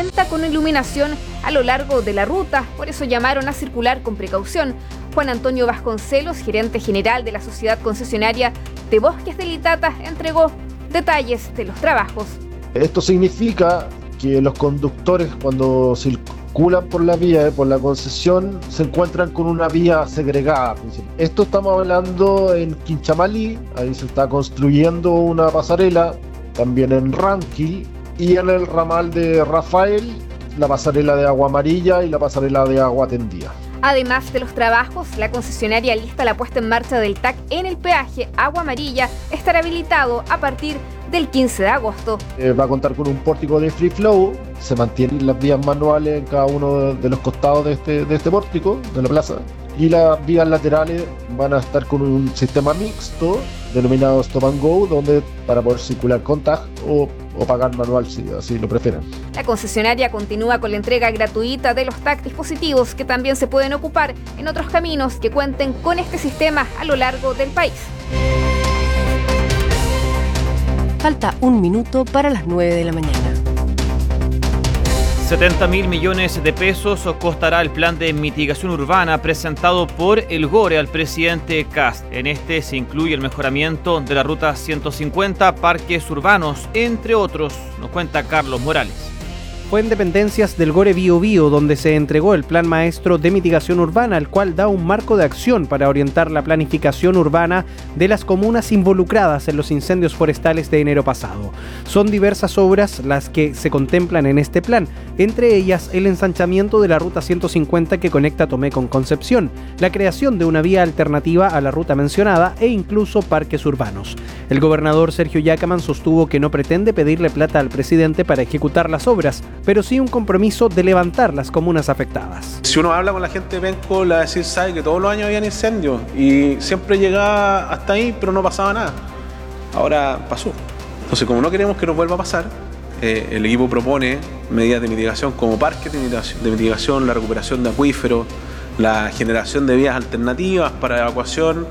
cuenta con iluminación a lo largo de la ruta, por eso llamaron a circular con precaución. Juan Antonio Vasconcelos, gerente general de la sociedad concesionaria de Bosques del Itata, entregó detalles de los trabajos. Esto significa que los conductores, cuando circulan por la vía, por la concesión, se encuentran con una vía segregada. Esto estamos hablando en Quinchamalí, ahí se está construyendo una pasarela, también en Ranquil y en el ramal de Rafael, la pasarela de agua amarilla y la pasarela de agua tendida. Además de los trabajos, la concesionaria lista la puesta en marcha del TAC en el peaje Agua Amarilla estará habilitado a partir del 15 de agosto. Va a contar con un pórtico de free flow, se mantienen las vías manuales en cada uno de los costados de este pórtico, de la plaza, y las vías laterales van a estar con un sistema mixto denominado Stop and Go, donde para poder circular con tag o pagar manual si así lo prefieren. La concesionaria continúa con la entrega gratuita de los TAC dispositivos que también se pueden ocupar en otros caminos que cuenten con este sistema a lo largo del país. Falta 1 minuto para las 9 de la mañana. 70.000 millones de pesos costará el plan de mitigación urbana presentado por el GORE al presidente Kast. En este se incluye el mejoramiento de la ruta 150, parques urbanos, entre otros, nos cuenta Carlos Morales. Fue en dependencias del GORE Bío Bío donde se entregó el Plan Maestro de Mitigación Urbana, el cual da un marco de acción para orientar la planificación urbana de las comunas involucradas en los incendios forestales de enero pasado. Son diversas obras las que se contemplan en este plan, entre ellas el ensanchamiento de la ruta 150 que conecta Tomé con Concepción, la creación de una vía alternativa a la ruta mencionada e incluso parques urbanos. El gobernador Sergio Yacaman sostuvo que no pretende pedirle plata al presidente para ejecutar las obras, pero sí un compromiso de levantar las comunas afectadas. Si uno habla con la gente de Penco, le va a decir, sabe que todos los años habían incendios y siempre llegaba hasta ahí, pero no pasaba nada. Ahora pasó. Entonces, como no queremos que nos vuelva a pasar, el equipo propone medidas de mitigación como parques de mitigación, la recuperación de acuíferos, la generación de vías alternativas para evacuación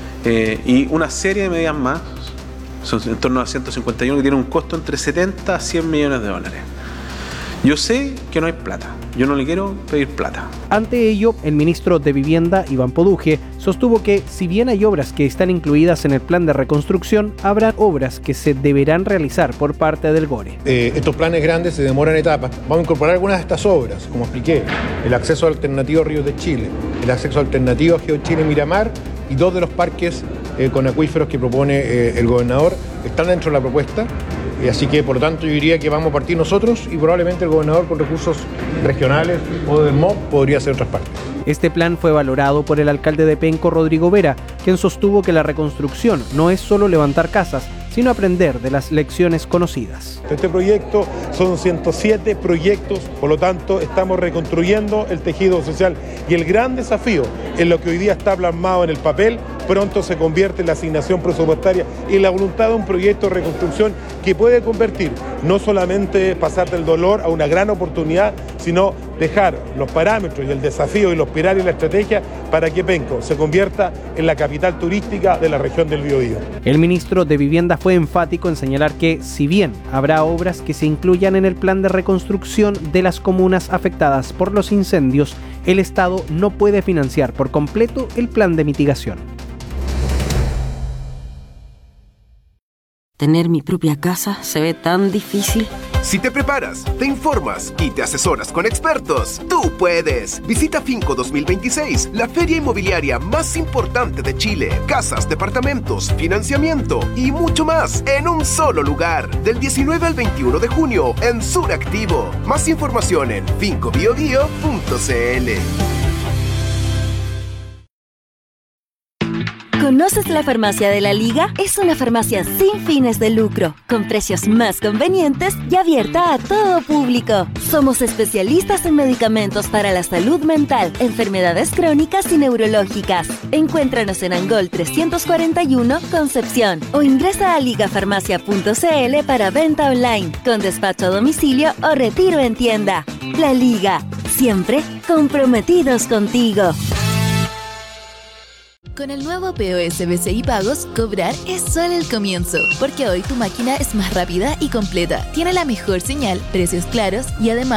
y una serie de medidas más. Son en torno a 151 que tienen un costo entre 70 a 100 millones de dólares. Yo sé que no hay plata, yo no le quiero pedir plata. Ante ello, el ministro de Vivienda, Iván Poduje, sostuvo que si bien hay obras que están incluidas en el plan de reconstrucción, habrá obras que se deberán realizar por parte del GORE. Estos planes grandes se demoran etapas. Vamos a incorporar algunas de estas obras, como expliqué, el acceso alternativo a Ríos de Chile, el acceso alternativo a GeoChile Miramar y 2 de los parques con acuíferos que propone el gobernador están dentro de la propuesta. Así que, por lo tanto, yo diría que vamos a partir nosotros y probablemente el gobernador con recursos regionales o del MOP podría hacer otras partes. Este plan fue valorado por el alcalde de Penco, Rodrigo Vera, quien sostuvo que la reconstrucción no es solo levantar casas, sino aprender de las lecciones conocidas. Este proyecto son 107 proyectos, por lo tanto estamos reconstruyendo el tejido social y el gran desafío en lo que hoy día está plasmado en el papel pronto se convierte en la asignación presupuestaria y la voluntad de un proyecto de reconstrucción que puede convertir, no solamente pasar del dolor a una gran oportunidad, sino dejar los parámetros y el desafío y los pilares y la estrategia para que Penco se convierta en la capital turística de la región del Biobío. El ministro de Vivienda fue enfático en señalar que, si bien habrá obras que se incluyan en el plan de reconstrucción de las comunas afectadas por los incendios, el Estado no puede financiar por completo el plan de mitigación. Tener mi propia casa se ve tan difícil. Si te preparas, te informas y te asesoras con expertos, tú puedes. Visita Finco 2026, la feria inmobiliaria más importante de Chile. Casas, departamentos, financiamiento y mucho más en un solo lugar. Del 19 al 21 de junio en Suractivo. Más información en fincobiobio.cl. ¿Conoces la Farmacia de la Liga? Es una farmacia sin fines de lucro, con precios más convenientes y abierta a todo público. Somos especialistas en medicamentos para la salud mental, enfermedades crónicas y neurológicas. Encuéntranos en Angol 341, Concepción, o ingresa a ligafarmacia.cl para venta online, con despacho a domicilio o retiro en tienda. La Liga, siempre comprometidos contigo. Con el nuevo POS BCI Pagos, cobrar es solo el comienzo, porque hoy tu máquina es más rápida y completa, tiene la mejor señal, precios claros y además